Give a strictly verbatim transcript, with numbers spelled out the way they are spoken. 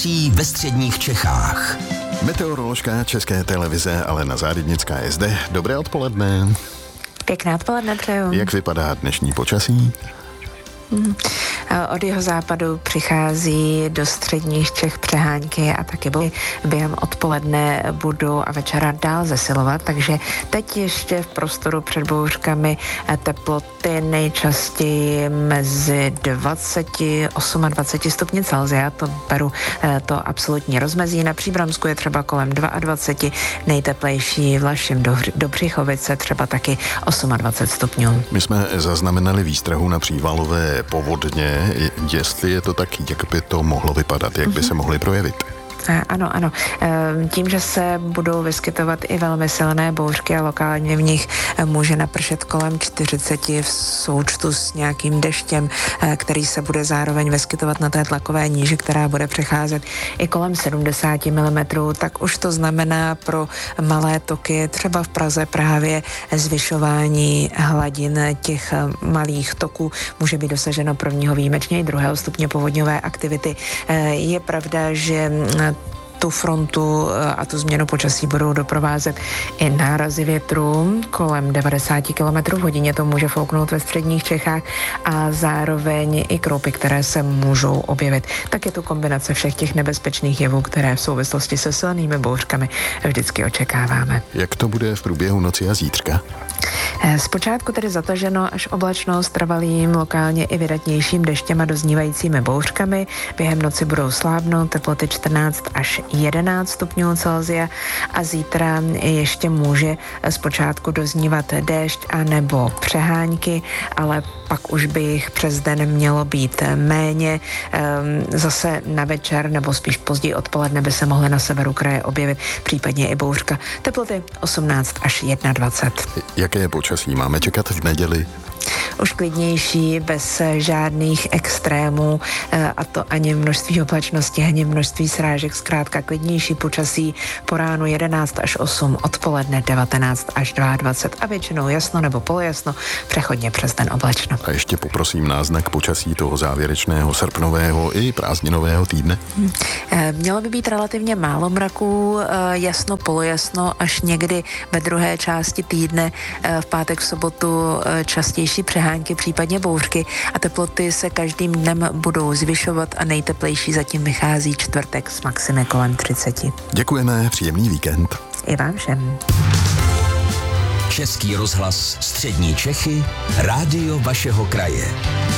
počasí ve středních Čechách. Meteoroložka České televize Alena Záridnická je zde. Dobré odpoledne. Pěkné odpoledne přeju. Jak vypadá dnešní počasí? Hmm. Od jeho západu přichází do středních Čech přehánky a taky během odpoledne budou a večera dál zesilovat, takže teď ještě v prostoru před bouřkami teploty nejčastěji mezi dvacet osm a dvacet stupni Celsia, to beru to absolutní rozmezí. Na Příbramsku je třeba kolem dvacet dva, nejteplejší v Laším do, do Břichovice třeba taky dvacet osm stupňů. My jsme zaznamenali výstrahu na přívalové povodně. Jestli je to tak, jak by to mohlo vypadat, jak by se mohly projevit? Ano, ano. Tím, že se budou vyskytovat i velmi silné bouřky a lokálně v nich může napršet kolem čtyřicet v součtu s nějakým deštěm, který se bude zároveň vyskytovat na té tlakové níži, která bude přecházet i kolem sedmdesát milimetrů, tak už to znamená pro malé toky, třeba v Praze právě zvyšování hladin těch malých toků může být dosaženo prvního výjimečně i druhého stupně povodňové aktivity. Je pravda, že tu frontu a tu změnu počasí budou doprovázet i nárazy větru kolem devadesát kilometrů v hodině, to může fouknout ve středních Čechách a zároveň i kroupy, které se můžou objevit. Tak je to kombinace všech těch nebezpečných jevů, které v souvislosti se silnými bouřkami vždycky očekáváme. Jak to bude v průběhu noci a zítřka? Zpočátku tedy zataženo až oblačno s trvalým, lokálně i vydatnějším deštěm a doznívajícími bouřkami. Během noci budou slábnout teploty čtrnáct až jedenáct stupňů Celsia a zítra ještě může zpočátku doznívat déšť a nebo přehánky, ale pak už by jich přes den mělo být méně. Zase na večer nebo spíš později odpoledne by se mohly na severu kraje objevit případně i bouřka. Teploty osmnáct až dvacet jedna. Jaké počasí máme čekat v neděli? Už klidnější, bez žádných extrémů, a to ani množství oblačnosti, ani množství srážek, zkrátka klidnější počasí po ránu jedenáct až osm, odpoledne devatenáct až dvacet dva a většinou jasno nebo polojasno, přechodně přes den oblačno. A ještě poprosím náznak počasí toho závěrečného srpnového i prázdninového týdne. Hmm. Mělo by být relativně málo mraků, jasno, polojasno, až někdy ve druhé části týdne, v pátek, v sobotu častější přehánky, případně bouřky a teploty se každým dnem budou zvyšovat a nejteplejší zatím vychází čtvrtek s maximy kolem třicet. Děkujeme, příjemný víkend. I vám všem. Český rozhlas Střední Čechy, rádio vašeho kraje.